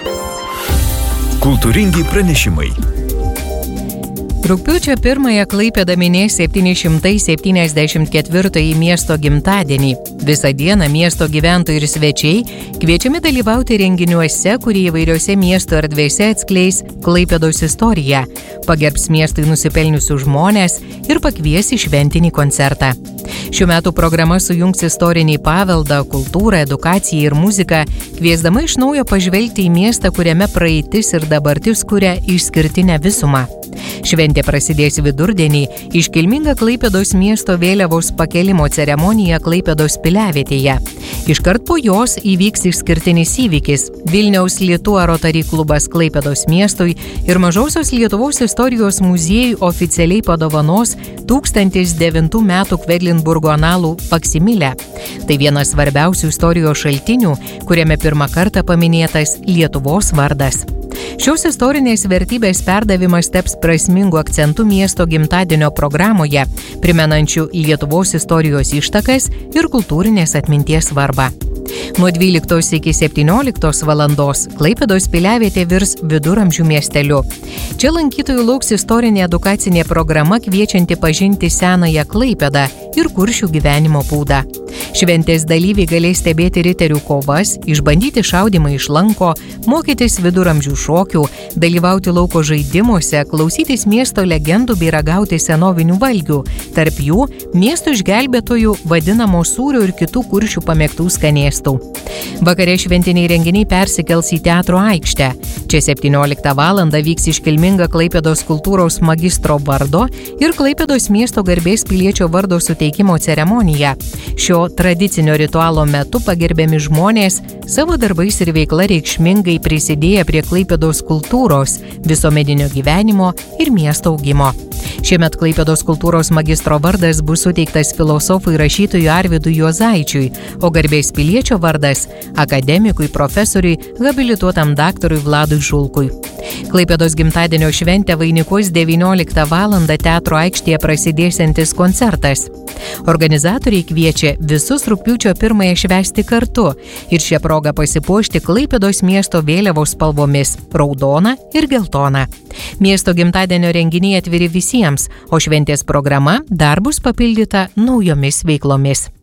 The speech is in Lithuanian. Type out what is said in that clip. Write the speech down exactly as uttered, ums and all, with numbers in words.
Kultūringi pranešimai. Rugpjūčio pirmąją Klaipėda minės septyni šimtai septyniasdešimt ketvirtąjį miesto gimtadienį. Visą dieną miesto gyventojai ir svečiai kviečiami dalyvauti renginiuose, kurie įvairiose miesto erdvėse atskleis Klaipėdos istoriją, pagerbs miestui nusipelniusius žmones ir pakvies į šventinį koncertą. Šių metų programa sujungs istorinį paveldą, kultūrą, edukaciją ir muziką, kviesdama iš naujo pažvelgti į miestą, kuriame praeitis ir dabartis kuria išskirtinę visumą. Šventė prasidės vidurdienį, iškilminga Klaipėdos miesto vėliavos pakelimo ceremonija Klaipėdos piliavietėje. Iškart po jos įvyks išskirtinis įvykis – Vilniaus Lietuva Rotary klubas Klaipėdos miestui ir Mažosios Lietuvos istorijos muziejui oficialiai padovanos tūkstantis devintų metų Kvedlinburgo analų faksimilę. Tai vienas svarbiausių istorijos šaltinių, kuriame pirmą kartą paminėtas Lietuvos vardas. Šios istorinės vertybės perdavimas taps prasmingu akcentu miesto gimtadienio programoje, primenančiu Lietuvos istorijos ištakas ir kultūrinės atminties svarbą. Nuo dvyliktos iki septynioliktos valandos Klaipėdos piliavietė virs viduramžių miesteliu. Čia lankytojų lauks istorinė edukacinė programa kviečianti pažinti senąją Klaipėdą ir kuršių gyvenimo būdą. Šventės dalyviai galės stebėti riterių kovas, išbandyti šaudymą iš lanko, mokytis viduramžių šokių, dalyvauti lauko žaidimuose, klausytis miesto legendų bei ragauti senovinių valgių, tarp jų miesto išgelbėtojų vadinamo sūrio ir kitų kuršių pamėgtų skanėstų. Vakare šventiniai renginiai persikels į teatro aikštę. Čia septynioliktą valandą vyks iškilminga Klaipėdos kultūros magistro vardo ir Klaipėdos miesto garbės piliečio vardo suteikimo ceremonija. Šio tradicinio ritualo metu pagerbiami žmonės savo darbais ir veikla reikšmingai prisidėję prie Klaipėdos kultūros, visuomeninio gyvenimo ir miesto augimo. Šiemet Klaipėdos kultūros magistro vardas bus suteiktas filosofui rašytojui Arvydui Juozaičiui, o garbės piliečio vardas akademikui, profesoriui, habilituotam daktarui Vladui Žulkui. Klaipėdos gimtadienio šventę vainikuos devynioliktą valandą teatro aikštėje prasidėsiantis koncertas. Organizatoriai kviečia visus rugpjūčio pirmąją švęsti kartu ir šią progą pasipuošti Klaipėdos miesto vėliavos spalvomis – raudona ir geltona. Miesto gimtadienio renginiai atviri visiems, o šventės programa dar bus papildyta naujomis veiklomis.